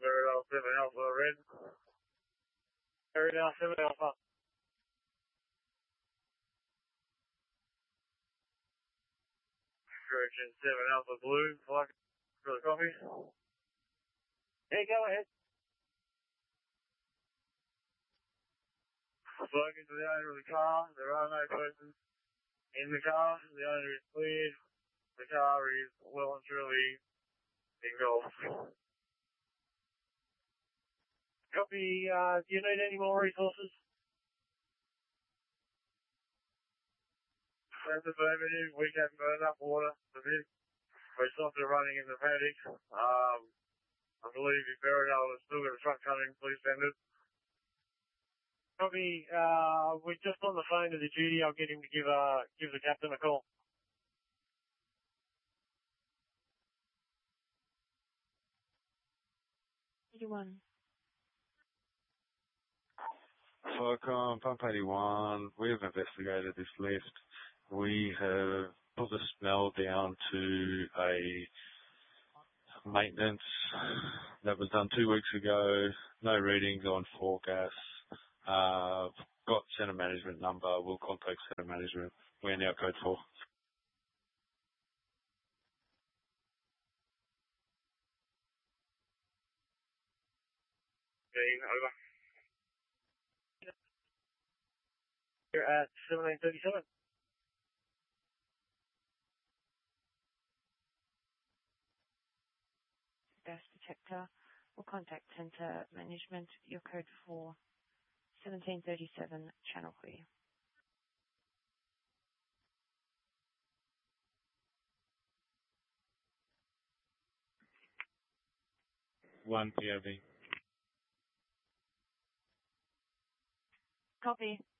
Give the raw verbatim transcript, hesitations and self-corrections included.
Paradise seven Alpha Red. Paradise seven Alpha. Correction seven Alpha Blue. Flight for the copy. Yeah, go ahead. Spoken to the owner of the car. There are no persons in the car. The owner is cleared. The car is well and truly engulfed. Copy. Uh, do you need any more resources? That's affirmative. We haven't got enough water for this. We're stopped it running in the paddock. Um, I believe if Berridale has still got a truck coming, please send it. Copy. Uh, we're just on the phone to the duty. I'll get him to give uh give the captain a call. eighty-one. Focom, Pump eighty-one, we have investigated this lift. We have put the smell down to a maintenance that was done two weeks ago. No readings on forecast. Uh, got centre management number. We'll contact centre management. We're now code four. Being over. You're at seventeen thirty-seven. Gas detector. We'll contact centre management. Your code for seventeen thirty-seven channel clear. One P O V. Copy.